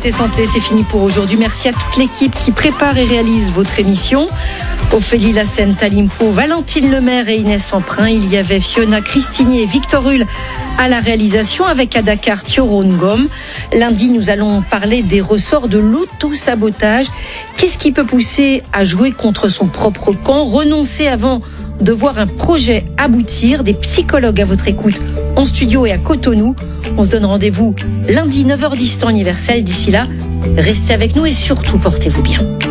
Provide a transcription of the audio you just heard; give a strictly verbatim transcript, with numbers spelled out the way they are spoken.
Planète Santé, c'est fini pour aujourd'hui. Merci à toute l'équipe qui prépare et réalise votre émission. Ophélie Lassène, Talimpo, Valentine Lemaire et Inès Emprunt. Il y avait Fiona Cristini et Victor Hull à la réalisation avec à Dakar Thioro Ngom. Lundi, nous allons parler des ressorts de l'auto-sabotage. Qu'est-ce qui peut pousser à jouer contre son propre camp, renoncer avant de voir un projet aboutir? Des psychologues à votre écoute en studio et à Cotonou. On se donne rendez-vous lundi neuf heures dix temps universel. D'ici là, restez avec nous et surtout portez-vous bien.